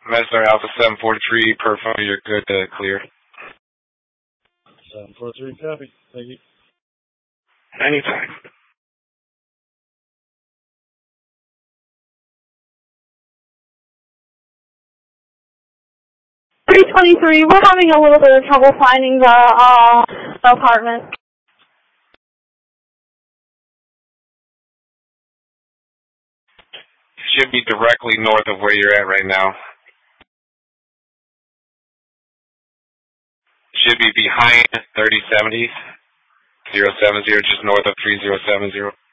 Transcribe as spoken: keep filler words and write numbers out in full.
Messer Alpha seven four three, per phone, you're good to clear. seven four three, copy. Thank you. Anytime. three twenty-three, we're having a little bit of trouble finding the, uh, the apartment. Should be directly north of where you're at right now. Should be behind thirty seventy, zero seven zero, just north of three zero seven zero.